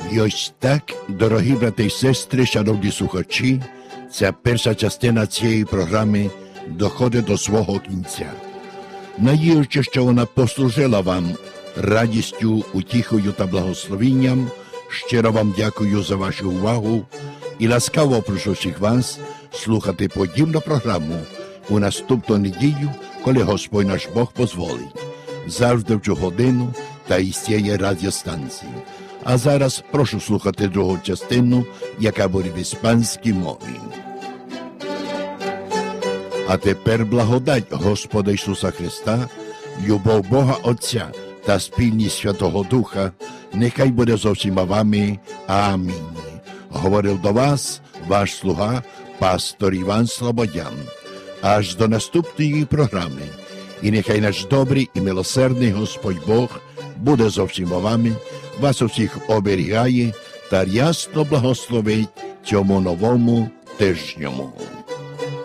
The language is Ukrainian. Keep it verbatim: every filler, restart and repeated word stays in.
І ось так, дорогі брати й сестри, шановні слухачі, ця перша частина цієї програми доходить до свого кінця. Надіючи, що вона послужила вам радістю, утіхою та благословінням, щиро вам дякую за вашу увагу і ласкаво прошу всіх вас слухати подібну програму у наступну неділю, коли Господь наш Бог дозволить, завжди в цю годину та із цієї радіостанції. А зараз прошу слухати другу частину, яка буде в іспанській мові. А тепер благодать Господа Ісуса Христа, любов Бога Отця та спільність Святого Духа нехай буде з усіма вами. Амінь. Говорив до вас ваш слуга, пастор Іван Слободян. Аж до наступної програми. І нехай наш добрий і милосердний Господь Бог буде з усіма вами, вас усіх оберігає та рясно благословить цьому новому тижньому.